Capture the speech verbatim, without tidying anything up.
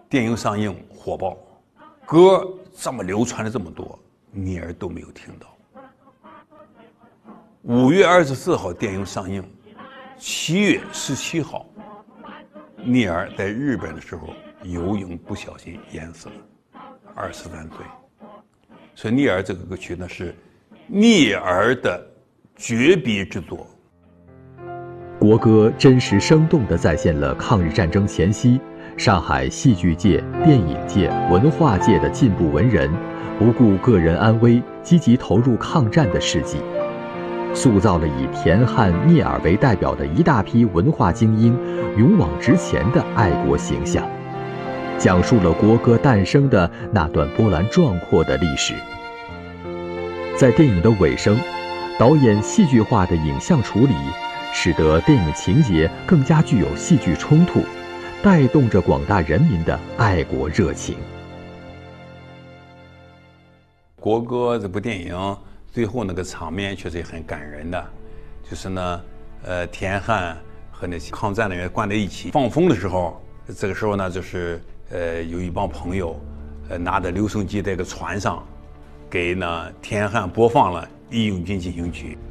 电影上映火爆，歌这么流传了这么多，聂耳都没有听到。五月二十四号电影上映，七月十七号，聂耳在日本的时候游泳不小心淹死了，二十三岁。所以聂耳这个歌曲呢是聂耳的绝笔之作。 国歌真实生动地再现了抗日战争前夕上海戏剧界、电影界、文化界的进步文人不顾个人安危，积极投入抗战的事迹，塑造了以田汉、聂耳为代表的一大批文化精英勇往直前的爱国形象，讲述了国歌诞生的那段波澜壮阔的历史。在电影的尾声，导演戏剧化的影像处理使得电影情节更加具有戏剧冲突，带动着广大人民的爱国热情。 国歌这部电影最后那个场面确实也很感人的，就是呢，呃，田汉和那些抗战人员关在一起放风的时候，这个时候呢，就是呃，有一帮朋友，呃，拿着留声机在一个船上，给呢田汉播放了《义勇军进行曲》。